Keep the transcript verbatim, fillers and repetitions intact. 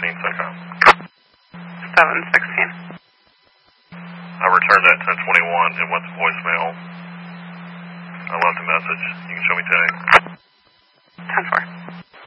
sixteen SOCOM. seven sixteen. I returned that ten twenty-one. It went to voicemail. I left a message. You can show me today. ten four.